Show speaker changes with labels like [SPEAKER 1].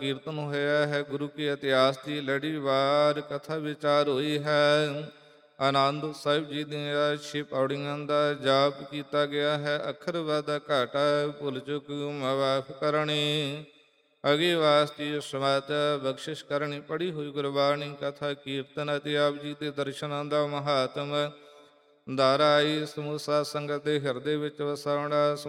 [SPEAKER 1] ਕੀਰਤਨ ਹੋਇਆ ਹੈ। ਗੁਰੂ ਕੀ ਇਤਿਹਾਸ ਦੀ ਲੜੀਵਾਰ ਕਥਾ ਵਿਚਾਰ ਹੋਈ ਹੈ। ਆਨੰਦ ਸਾਹਿਬ ਜੀ ਦੀਆਂ 6 ਪੌੜੀਆਂ ਦਾ ਜਾਪ ਕੀਤਾ ਗਿਆ ਹੈ। ਅੱਖਰ ਵਾਧਾ ਘਾਟਾ ਭੁੱਲ ਚੁੱਕ ਮਾਫ ਕਰਨੀ। ਅਗੇ ਵਾਸਤੇ ਸਮਤ ਬਖਸ਼ਿਸ਼ ਕਰਨੀ। ਪੜ੍ਹੀ ਹੋਈ ਗੁਰਬਾਣੀ ਕਥਾ ਕੀਰਤਨ ਅਤੇ ਆਪ ਜੀ ਦੇ ਦਰਸ਼ਨਾਂ ਦਾ ਮਹਾਤਮ ਦਾਰਾ ਆਈ ਸਮੂਸਾ ਸੰਗਤ ਦੇ ਹਿਰਦੇ ਵਿੱਚ ਵਸਾਉਣਾ।